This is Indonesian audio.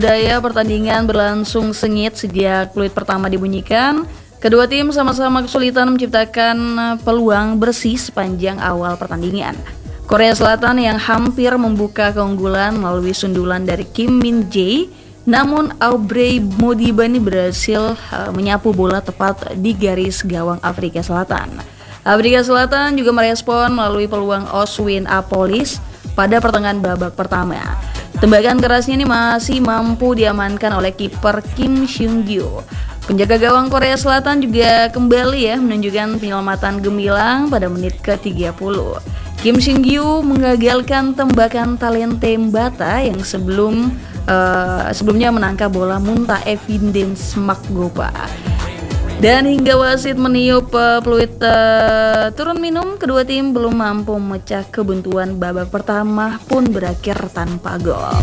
Daya pertandingan berlangsung sengit sejak peluit pertama dibunyikan. Kedua tim sama-sama kesulitan menciptakan peluang bersih sepanjang awal pertandingan. Korea Selatan yang hampir membuka keunggulan melalui sundulan dari Kim Min Jae, namun Aubrey Modibani berhasil menyapu bola tepat di garis gawang Afrika Selatan. Afrika Selatan juga merespon melalui peluang Oswin Apolis pada pertengahan babak pertama. Tembakan kerasnya ini masih mampu diamankan oleh kiper Kim Seung-gyu. Penjaga gawang Korea Selatan juga kembali menunjukkan penyelamatan gemilang pada menit ke-30. Kim Seung-gyu mengagalkan tembakan talente Mbata yang sebelumnya menangkap bola muntah Evidence Maggopa. Dan hingga wasit meniup peluit turun minum, kedua tim belum mampu memecah kebuntuan. Babak pertama pun berakhir tanpa gol.